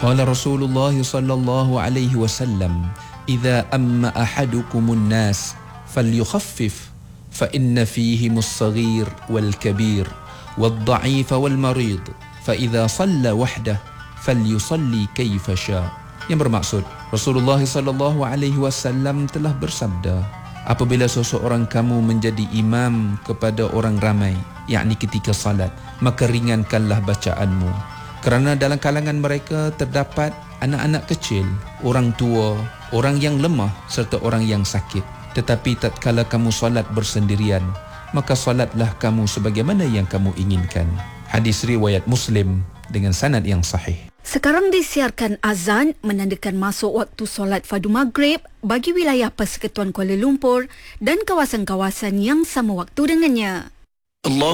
Qala Rasulullah sallallahu alaihi wasallam, "Idza amma ahadukumun nas falyukhaffif fa inna fihim as-saghir wal kabir wad dha'if wal marid fa idza shalla wahdah falyusalli kaifa syaa." Yang bermaksud, Rasulullah sallallahu alaihi wasallam telah bersabda, apabila seseorang kamu menjadi imam kepada orang ramai, yakni ketika salat, maka ringankanlah bacaanmu. Kerana dalam kalangan mereka terdapat anak-anak kecil, orang tua, orang yang lemah serta orang yang sakit. Tetapi tatkala kamu salat bersendirian, maka salatlah kamu sebagaimana yang kamu inginkan. Hadis riwayat Muslim dengan sanad yang sahih. Sekarang disiarkan azan menandakan masuk waktu solat fardu maghrib bagi wilayah Persekutuan Kuala Lumpur dan kawasan-kawasan yang sama waktu dengannya.